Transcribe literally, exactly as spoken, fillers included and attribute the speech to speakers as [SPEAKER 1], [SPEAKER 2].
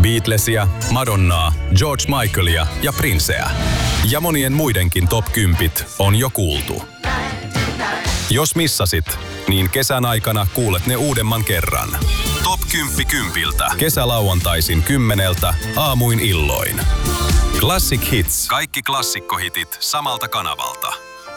[SPEAKER 1] Beatlesia, Madonnaa, George Michaelia ja Princeä. Ja monien muidenkin top kympit on jo kuultu. Jos missasit, niin kesän aikana kuulet ne uudemman kerran. Top kymppi kympiltä. Kesälauantaisin kymmeneltä aamuin illoin. Classic Hits. Kaikki klassikkohitit samalta kanavalta.